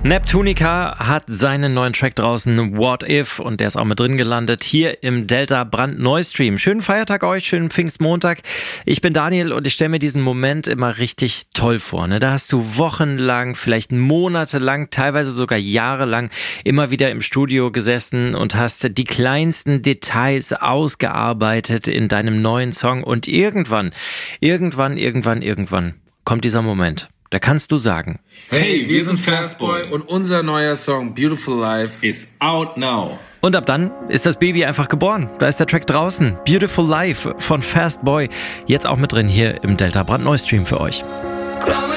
Neptunica hat seinen neuen Track draußen, What If, und der ist auch mit drin gelandet, hier im Delta Brandneu-Stream. Schönen Feiertag euch, schönen Pfingstmontag. Ich bin Daniel und ich stelle mir diesen Moment immer richtig toll vor. Ne? Da hast du wochenlang, vielleicht monatelang, teilweise sogar jahrelang immer wieder im Studio gesessen und hast die kleinsten Details ausgearbeitet in deinem neuen Song und irgendwann kommt dieser Moment. Da kannst du sagen: Hey, wir sind Fastboy und unser neuer Song Beautiful Life ist out now. Und ab dann ist das Baby einfach geboren. Da ist der Track draußen. Beautiful Life von Fastboy. Jetzt auch mit drin hier im Delta Brandneu-Stream für euch.